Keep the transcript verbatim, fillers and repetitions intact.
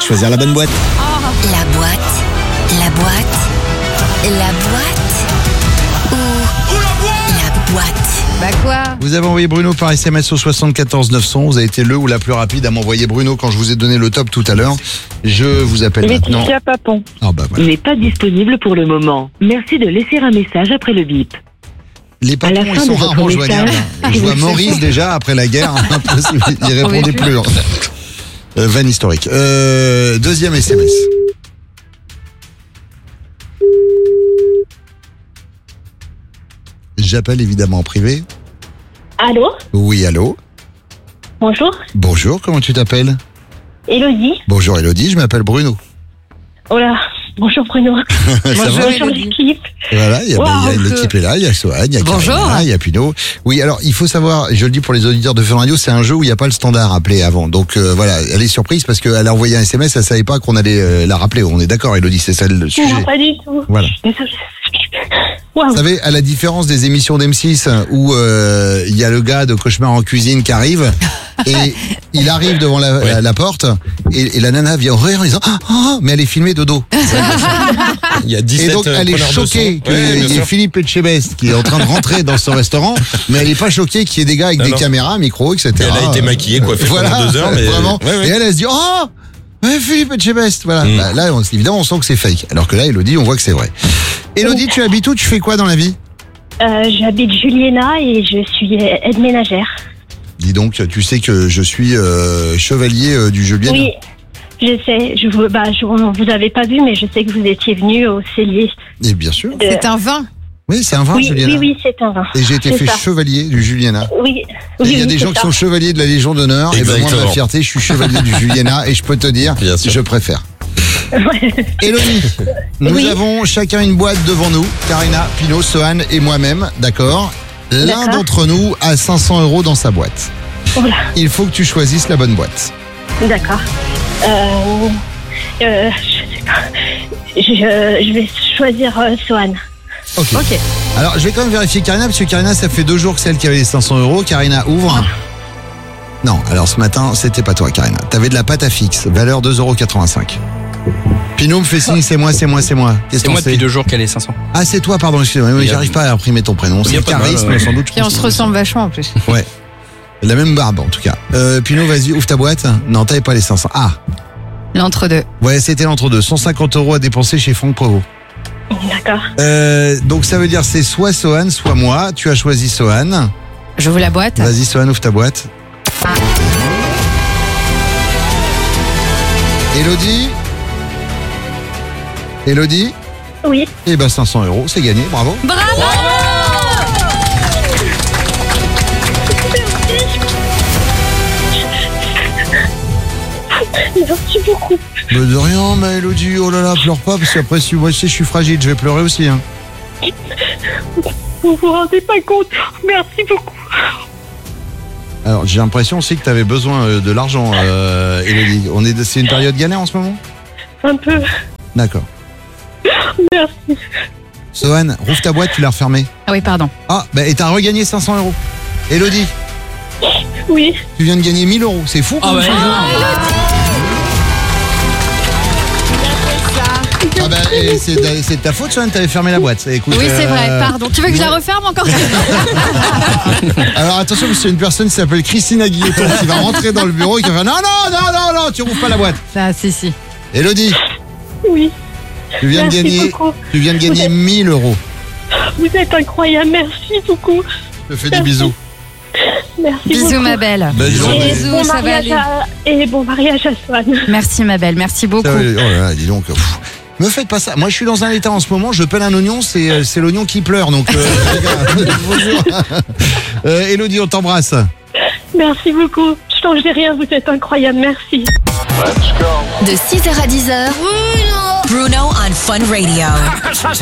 choisir la bonne boîte. La boîte, la boîte, la boîte ou la boîte. Bah quoi? Vous avez envoyé Bruno par S M S au soixante-quatorze neuf cents. Vous avez été le ou la plus rapide à m'envoyer Bruno quand je vous ai donné le top tout à l'heure. Je vous appelle maintenant. Laetitia Papon Ah bah voilà. n'est pas disponible pour le moment. Merci de laisser un message après le bip. Les À la patrons, fin ils sont de votre rarement message, joignables. Je vois Maurice déjà après la guerre. Impossible, il répondait plus. hein. Euh, van historique. Euh, deuxième S M S. J'appelle évidemment en privé. Allô? Oui, allô. Bonjour, Bonjour, comment tu t'appelles? Elodie. Bonjour Elodie, je m'appelle Bruno. Oh là, bonjour Bruno. Ça va? Bonjour l'équipe. Voilà, il y a, Wow, ben, il y a que- l'équipe est là, il y a Sohan, il y a Bonjour. Karina, il y a Pino. Oui, alors il faut savoir, je le dis pour les auditeurs de Fun Radio, c'est un jeu où il n'y a pas le standard appelé avant. Donc euh, voilà, elle est surprise parce qu'elle a envoyé un S M S, elle savait pas qu'on allait euh, la rappeler. On est d'accord Elodie, c'est ça le sujet. Non, pas du tout. Voilà. Désolée. Waouh. Vous savez, à la différence des émissions d'M six où euh, il y a le gars de Cauchemar en cuisine qui arrive et il arrive devant la, la, la porte et, et la nana vient rire en disant ah, ah, mais elle est filmée de dos. Il y a Et dix-sept donc elle est preneurs de choquée son. Ouais, qu'il bien y ait sûr. Philippe Etchebest qui est en train de rentrer dans ce restaurant, mais elle est pas choquée qu'il y ait des gars avec Non, des non. caméras, micros, et cetera. Elle a été maquillée, coiffée voilà, pendant deux heures, mais- vraiment. Ouais, ouais. Et elle, elle se dit oh ouais, Philippe Etchebest, voilà. Mm. Bah, là, on, évidemment, on sent que c'est fake. Alors que là, Elodie, on voit que c'est vrai. Elodie, tu habites où? Tu fais quoi dans la vie? Euh, J'habite Juliena et je suis aide ménagère. Dis donc, tu sais que je suis euh, chevalier euh, du Julien. Oui, je sais. Je vous, bah, je, on vous avez pas vu, mais je sais que vous étiez venu au cellier. Et bien sûr. De... C'est un vin. Oui, c'est un vin, Oui, Juliana. oui, oui, c'est un vin. Et j'ai été C'est fait ça. chevalier du Juliana. Oui, Et oui, il y a oui, des c'est gens qui ça. sont chevaliers de la Légion d'honneur. Et ben moi, de ma Exactement. fierté, je suis chevalier du Juliana. Et je peux te dire, Bien sûr. je préfère. Ouais. Elodie, nous Oui. avons chacun une boîte devant nous. Karina, Pino, Sohan et moi-même, d'accord? L'un D'accord. d'entre nous a cinq cents euros dans sa boîte. Oh là, Il faut que tu choisisses la bonne boîte. d'accord. Euh, euh, je sais pas. Je, je vais choisir euh, Swan. Ok. Ok. Alors, je vais quand même vérifier Karina, parce que Karina, ça fait deux jours que c'est elle qui avait les cinq cents euros. Karina, ouvre. Non, alors ce matin, c'était pas toi, Karina. T'avais de la pâte à fixe, valeur deux euros quatre-vingt-cinq. Pino me fait signe, c'est moi, c'est moi, c'est moi. Qu'est-ce C'est qu'on moi sait depuis deux jours qu'elle est cinq cents. Ah, c'est toi, pardon, excusez-moi. Oui, Il y a- j'arrive pas à imprimer ton prénom. Il y C'est a le pas de mal, charisme, ouais. sans doute. je Puis on pense. se ressemble vachement en plus. Ouais. La même barbe, en tout cas. Euh, Pino, vas-y, ouvre ta boîte. Non, t'avais pas les cinq cents. Ah, L'entre-deux. ouais, c'était l'entre-deux. cent cinquante euros à dépenser chez Franck Prévost. D'accord. Euh, donc ça veut dire c'est soit Sohan, soit moi. Tu as choisi Sohan. Je vous la boîte. Vas-y, Sohan, ouvre ta boîte. Elodie Elodie Oui. Eh ben cinq cents euros, c'est gagné, bravo. Bravo. Merci beaucoup. Mais de rien, mais Elodie, oh là là, pleure pas, parce qu'après, si moi je sais, je suis fragile, je vais pleurer aussi. Hein. Vous vous rendez pas compte. Merci beaucoup. Alors, j'ai l'impression aussi que tu avais besoin euh, de l'argent, euh, Elodie. On est, c'est une période galère en ce moment? Un peu. D'accord. Merci. Sohan, rouvre ta boîte, tu l'as refermée. Ah oui, pardon. Ah, bah, et t'as regagné cinq cents euros. Elodie, Oui. tu viens de gagner mille euros, c'est fou. Ah comme ouais. ça. Ah bah, et c'est de, c'est de ta faute, Sohan, t'avais fermé la boîte. Écoute, Oui, c'est euh, vrai, pardon. Tu veux que je la referme encore? Alors attention, parce qu'il y a une personne qui s'appelle Christine Aguilleton qui va rentrer dans le bureau et qui va faire non, non, non, non, non, tu rouvres pas la boîte. Ah, si, si. Elodie, Oui. tu viens Merci de gagner, beaucoup. tu viens de gagner mille euros. Vous êtes incroyable. Merci beaucoup. Je te fais des bisous. Merci Bisous, beaucoup. ma belle. Bah, dis donc. Et Bisous, bon ça va mariage aller. à... Et bon mariage à Swan. Merci, ma belle. Merci beaucoup. Ça va, oh là là, dis donc. pff. Me faites pas ça. Moi, je suis dans un état en ce moment. Je pèle un oignon, c'est euh, c'est l'oignon qui pleure. Donc, euh, les gars, bonjour. Euh, Elodie, on t'embrasse. Merci beaucoup. Je changerai rien. Vous êtes incroyable. Merci. De six heures à dix heures, Bruno on Fun Radio.